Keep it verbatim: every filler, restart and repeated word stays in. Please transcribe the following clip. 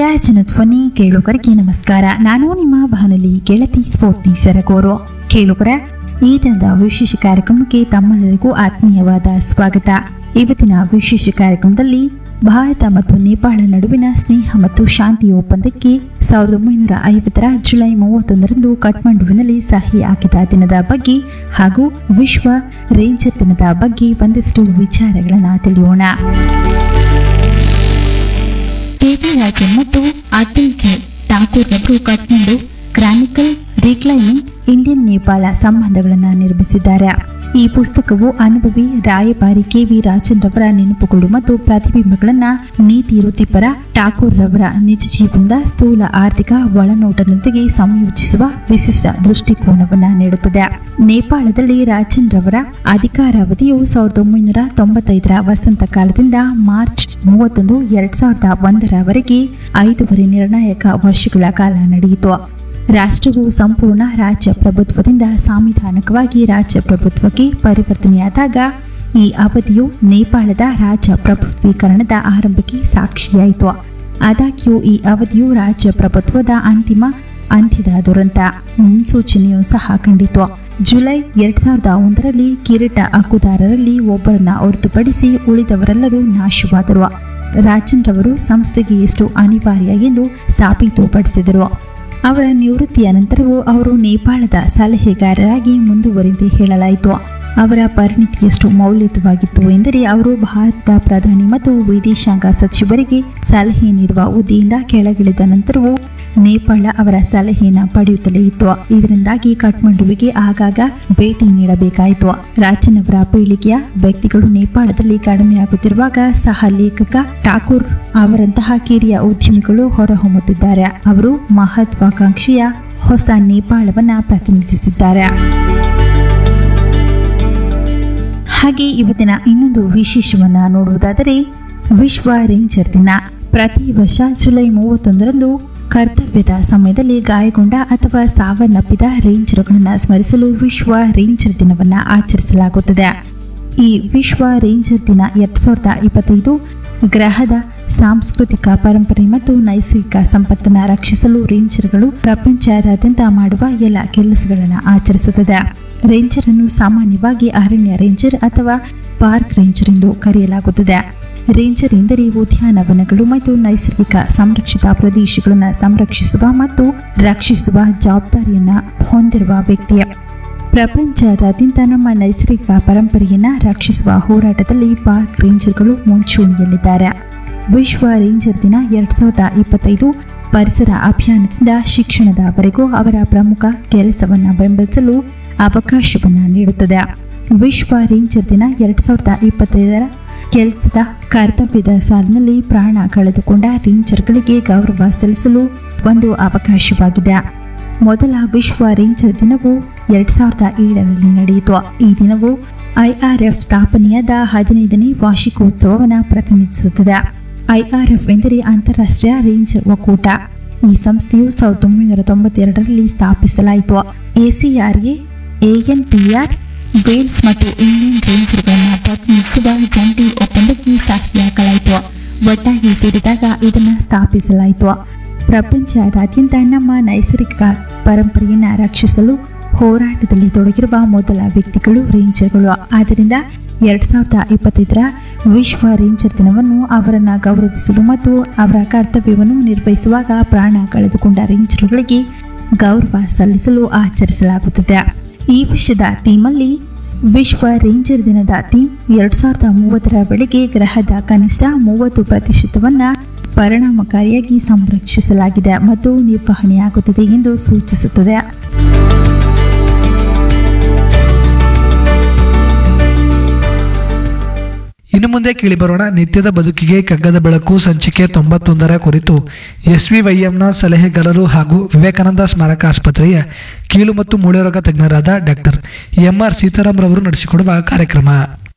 ಪ್ರೀತಿಯ ಜನಧ್ವನಿ ಕೇಳುಗರಿಗೆ ನಮಸ್ಕಾರ. ನಾನು ನಿಮ್ಮ ಬಾನುಲಿ ಗೆಳತಿ ಸ್ಫೂರ್ತಿ ಸರಗೂರು. ಕೇಳುಗರ ಈ ದಿನದ ವಿಶೇಷ ಕಾರ್ಯಕ್ರಮಕ್ಕೆ ತಮ್ಮೆಲ್ಲರಿಗೂ ಆತ್ಮೀಯವಾದ ಸ್ವಾಗತ. ಇವತ್ತಿನ ವಿಶೇಷ ಕಾರ್ಯಕ್ರಮದಲ್ಲಿ ಭಾರತ ಮತ್ತು ನೇಪಾಳ ನಡುವಿನ ಸ್ನೇಹ ಮತ್ತು ಶಾಂತಿ ಒಪ್ಪಂದಕ್ಕೆ ಸಾವಿರದ ಒಂಬೈನೂರ ಐವತ್ತರ ಜುಲೈ ಮೂವತ್ತೊಂದರಂದು ಕಠ್ಮಂಡುವಿನಲ್ಲಿ ಸಹಿ ಹಾಕಿದ ದಿನದ ಬಗ್ಗೆ ಹಾಗೂ ವಿಶ್ವ ರೇಂಜರ್ ದಿನದ ಬಗ್ಗೆ ಒಂದಷ್ಟು ವಿಚಾರಗಳನ್ನು ತಿಳಿಯೋಣ. ಕೆವಿ ರಾಜನ್ ಮತ್ತು ಅತುಲ್ ಕೆ ಠಾಕೂರ್ ಅವರು Kathmandu Chronicle reclining Indian Nepal ಸಂಬಂಧಗಳನ್ನು ನಿರ್ಮಿಸಿದ್ದಾರೆ. ಈ ಪುಸ್ತಕವು ಅನುಭವಿ ರಾಯಭಾರಿ ಕೆವಿ ರಾಜನ್ ರವರ ನೆನಪುಗಳು ಮತ್ತು ಪ್ರತಿಬಿಂಬಗಳನ್ನು ನೀತಿ ವೃತ್ತಿಪರ ಠಾಕೂರ್ ರವರ ನಿಜ ಜೀವನದ ಸ್ಥೂಲ ಆರ್ಥಿಕ ಒಳನೋಟದೊಂದಿಗೆ ಸಂಯೋಜಿಸುವ ವಿಶಿಷ್ಟ ದೃಷ್ಟಿಕೋನವನ್ನು ನೀಡುತ್ತದೆ. ನೇಪಾಳದಲ್ಲಿ ರಾಜನ್ ರವರ ಅಧಿಕಾರಾವಧಿಯು ಸಾವಿರದ ಒಂಬೈನೂರ ತೊಂಬತ್ತೈದರ ವಸಂತ ಕಾಲದಿಂದ ಮಾರ್ಚ್ ಮೂವತ್ತೊಂದು ಎರಡ್ ಸಾವಿರದ ಒಂದರವರೆಗೆ ಐದೂವರೆ ನಿರ್ಣಾಯಕ ವರ್ಷಗಳ ಕಾಲ ನಡೆಯಿತು. ರಾಷ್ಟ್ರವು ಸಂಪೂರ್ಣ ರಾಜ್ಯ ಪ್ರಭುತ್ವದಿಂದ ಸಾಂವಿಧಾನಿಕವಾಗಿ ರಾಜ್ಯ ಪ್ರಭುತ್ವಕ್ಕೆ ಪರಿವರ್ತನೆಯಾದಾಗ ಈ ಅವಧಿಯು ನೇಪಾಳದ ರಾಜ್ಯ ಪ್ರಭುತ್ವೀಕರಣದ ಆರಂಭಕ್ಕೆ ಸಾಕ್ಷಿಯಾಯಿತು. ಆದಾಗ್ಯೂ ಈ ಅವಧಿಯು ರಾಜ್ಯ ಪ್ರಭುತ್ವದ ಅಂತಿಮ ಅಂತ್ಯದ ದುರಂತ ಮುನ್ಸೂಚನೆಯೂ ಸಹ ಕಂಡಿತು. ಜುಲೈ ಎರಡ್ ಸಾವಿರದ ಒಂದರಲ್ಲಿ ಕಿರೀಟ ಹಕ್ಕುದಾರರಲ್ಲಿ ಒಬ್ಬರನ್ನ ಹೊರತುಪಡಿಸಿ ಉಳಿದವರೆಲ್ಲರೂ ನಾಶವಾದರು. ರಾಜನ್ ರವರು ಸಂಸ್ಥೆಗೆ ಎಷ್ಟು ಅನಿವಾರ್ಯ ಎಂದು ಸಾಬೀತುಪಡಿಸಿದರು. ಅವರ ನಿವೃತ್ತಿಯ ನಂತರವೂ ಅವರು ನೇಪಾಳದ ಸಲಹೆಗಾರರಾಗಿ ಮುಂದುವರಿದೆ ಹೇಳಲಾಯಿತು. ಅವರ ಪರಿಣಿತಿ ಎಷ್ಟು ಮೌಲ್ಯಯುತವಾಗಿತ್ತು ಎಂದರೆ ಅವರು ಭಾರತದ ಪ್ರಧಾನಿ ಮತ್ತು ವಿದೇಶಾಂಗ ಸಚಿವರಿಗೆ ಸಲಹೆ ನೀಡುವ ಹುದ್ದೆಯಿಂದ ಕೆಳಗಿಳಿದ ನಂತರವೂ ನೇಪಾಳ ಅವರ ಸಲಹೆಯನ್ನು ಪಡೆಯುತ್ತಲೇ ಇತ್ತು. ಇದರಿಂದಾಗಿ ಕಠ್ಮಂಡುವಿಗೆ ಆಗಾಗ ಭೇಟಿ ನೀಡಬೇಕಾಯಿತು. ರಾಜನ್ ಅವರ ಪೀಳಿಗೆಯ ವ್ಯಕ್ತಿಗಳು ನೇಪಾಳದಲ್ಲಿ ಕಡಿಮೆಯಾಗುತ್ತಿರುವಾಗ ಸಹ ಲೇಖಕ ಠಾಕೂರ್ ಅವರಂತಹ ಕಿರಿಯ ಉದ್ಯಮಿಗಳು ಹೊರಹೊಮ್ಮುತ್ತಿದ್ದಾರೆ. ಅವರು ಮಹತ್ವಾಕಾಂಕ್ಷೆಯ ಹೊಸ ನೇಪಾಳವನ್ನ ಪ್ರತಿನಿಧಿಸಿದ್ದಾರೆ. ಹಾಗೆ ಇವತ್ತಿನ ಇನ್ನೊಂದು ವಿಶೇಷವನ್ನ ನೋಡುವುದಾದರೆ ವಿಶ್ವ ರೇಂಜರ್ ದಿನ. ಪ್ರತಿ ವರ್ಷ ಜುಲೈ ಮೂವತ್ತೊಂದರಂದು ಕರ್ತವ್ಯದ ಸಮಯದಲ್ಲಿ ಗಾಯಗೊಂಡ ಅಥವಾ ಸಾವನ್ನಪ್ಪಿದ ರೇಂಜರ್ಗಳನ್ನು ಸ್ಮರಿಸಲು ವಿಶ್ವ ರೇಂಜರ್ ದಿನವನ್ನು ಆಚರಿಸಲಾಗುತ್ತದೆ. ಈ ವಿಶ್ವ ರೇಂಜರ್ ದಿನ ಎರಡ್ ಸಾವಿರದ ಇಪ್ಪತ್ತೈದು ಗ್ರಹದ ಸಾಂಸ್ಕೃತಿಕ ಪರಂಪರೆ ಮತ್ತು ನೈಸರ್ಗಿಕ ಸಂಪತ್ತನ್ನು ರಕ್ಷಿಸಲು ರೇಂಜರ್ಗಳು ಪ್ರಪಂಚದಾದ್ಯಂತ ಮಾಡುವ ಎಲ್ಲ ಕೆಲಸಗಳನ್ನು ಆಚರಿಸುತ್ತದೆ. ರೇಂಜರ್ ಅನ್ನು ಸಾಮಾನ್ಯವಾಗಿ ಅರಣ್ಯ ರೇಂಜರ್ ಅಥವಾ ಪಾರ್ಕ್ ರೇಂಜರ್ ಎಂದು ಕರೆಯಲಾಗುತ್ತದೆ. ರೇಂಜರ್ ಎಂದರೆ ಉದ್ಯಾನವನಗಳು ಮತ್ತು ನೈಸರ್ಗಿಕ ಸಂರಕ್ಷಿತ ಪ್ರದೇಶಗಳನ್ನು ಸಂರಕ್ಷಿಸುವ ಮತ್ತು ರಕ್ಷಿಸುವ ಜವಾಬ್ದಾರಿಯನ್ನು ಹೊಂದಿರುವ ವ್ಯಕ್ತಿ. ಪ್ರಪಂಚದಾದ್ಯಂತ ನಮ್ಮ ನೈಸರ್ಗಿಕ ಪರಂಪರೆಯನ್ನು ರಕ್ಷಿಸುವ ಹೋರಾಟದಲ್ಲಿ ಪಾರ್ಕ್ ರೇಂಜರ್ಗಳು ಮುಂಚೂಣಿಯಲ್ಲಿದ್ದಾರೆ. ವಿಶ್ವ ರೇಂಜರ್ ದಿನ ಎರಡ್ ಸಾವಿರದ ಇಪ್ಪತ್ತೈದು ಪರಿಸರ ಅಭಿಯಾನದಿಂದ ಶಿಕ್ಷಣದವರೆಗೂ ಅವರ ಪ್ರಮುಖ ಕೆಲಸವನ್ನು ಬೆಂಬಲಿಸಲು ಅವಕಾಶವನ್ನು ನೀಡುತ್ತದೆ. ವಿಶ್ವ ರೇಂಜರ್ ದಿನ ಎರಡ್ ಸಾವಿರದ ಇಪ್ಪತ್ತೈದರ ಕೆಲಸದ ಕರ್ತವ್ಯದ ಸಾಲಿನಲ್ಲಿ ಪ್ರಾಣ ಕಳೆದುಕೊಂಡ ರೇಂಜರ್ಗಳಿಗೆ ಗೌರವ ಸಲ್ಲಿಸಲು ಒಂದು ಅವಕಾಶವಾಗಿದೆ. ಮೊದಲ ವಿಶ್ವ ರೇಂಜರ್ ದಿನವು ಎರಡ್ ಸಾವಿರದ ಏಳರಲ್ಲಿ ನಡೆಯಿತು. ಈ ದಿನವು ಐಆರ್ಎಫ್ ಸ್ಥಾಪನೆಯಾದ ಹದಿನೈದನೇ ವಾರ್ಷಿಕೋತ್ಸವವನ್ನು ಪ್ರತಿನಿಧಿಸುತ್ತದೆ. ಐಆರ್ಎಫ್ ಎಂದರೆ ಅಂತಾರಾಷ್ಟ್ರೀಯ ರೇಂಜರ್ ಒಕ್ಕೂಟ. ಈ ಸಂಸ್ಥೆಯು ಸಾವಿರದ ಒಂಬೈನೂರ ತೊಂಬತ್ತೆರಡರಲ್ಲಿ ಸ್ಥಾಪಿಸಲಾಯಿತು. ಎಸಿಆರ್ಎ, ಎಎನ್ಪಿಆರ್, ವೇಲ್ಸ್ ಮತ್ತು ಇಂಡಿಯನ್ ರೇಂಜರ್ಗಳನ್ನು ಪ್ರತಿನಿಧಿಸುವ ಜಂಟಿ ಒಪ್ಪಂದಕ್ಕೆ ಸಹಿ ಹಾಕಲಾಯಿತು. ಒಟ್ಟಾಗಿ ಸೇರಿದಾಗ ಇದನ್ನು ಸ್ಥಾಪಿಸಲಾಯಿತು. ಪ್ರಪಂಚದಾದ್ಯಂತ ನಮ್ಮ ನೈಸರ್ಗಿಕ ಪರಂಪರೆಯನ್ನು ರಕ್ಷಿಸಲು ಹೋರಾಟದಲ್ಲಿ ತೊಡಗಿರುವ ಮೊದಲ ವ್ಯಕ್ತಿಗಳು ರೇಂಜರ್ಗಳು. ಆದ್ದರಿಂದ ಎರಡ್ ಸಾವಿರದ ಇಪ್ಪತ್ತೈದರ ವಿಶ್ವ ರೇಂಜರ್ ದಿನವನ್ನು ಅವರನ್ನು ಗೌರವಿಸಲು ಮತ್ತು ಅವರ ಕರ್ತವ್ಯವನ್ನು ನಿರ್ವಹಿಸುವಾಗ ಪ್ರಾಣ ಕಳೆದುಕೊಂಡ ರೇಂಜರ್ಗಳಿಗೆ ಗೌರವ ಸಲ್ಲಿಸಲು ಆಚರಿಸಲಾಗುತ್ತದೆ. ಈ ವರ್ಷದ ಥೀಮಲ್ಲಿ ವಿಶ್ವ ರೇಂಜರ್ ದಿನದ ಥೀಮ್ ಎರಡ್ ಸಾವಿರದ ಮೂವತ್ತರ ವೇಳೆಗೆ ಗ್ರಹದ ಕನಿಷ್ಠ ಮೂವತ್ತು ಪ್ರತಿಶತವನ್ನ ಪರಿಣಾಮಕಾರಿಯಾಗಿ ಸಂರಕ್ಷಿಸಲಾಗಿದೆ ಮತ್ತು ನಿರ್ವಹಣೆಯಾಗುತ್ತದೆ ಎಂದು ಸೂಚಿಸುತ್ತದೆ. ಇನ್ನು ಮುಂದೆ ಕೇಳಿಬರೋಣ ನಿತ್ಯದ ಬದುಕಿಗೆ ಕಗ್ಗದ ಬೆಳಕು ಸಂಚಿಕೆ ತೊಂಬತ್ತೊಂದರ ಕುರಿತು ಎಸ್ವಿವೈಎಂನ ಸಲಹೆಗಾರರು ಹಾಗೂ ವಿವೇಕಾನಂದ ಸ್ಮಾರಕ ಆಸ್ಪತ್ರೆಯ ಕೀಲು ಮತ್ತು ಮೂಳೆ ರೋಗ ತಜ್ಞರಾದ ಡಾಕ್ಟರ್ ಎಂಆರ್ ಸೀತಾರಾಮ್ ರವರು ನಡೆಸಿಕೊಡುವ ಕಾರ್ಯಕ್ರಮ.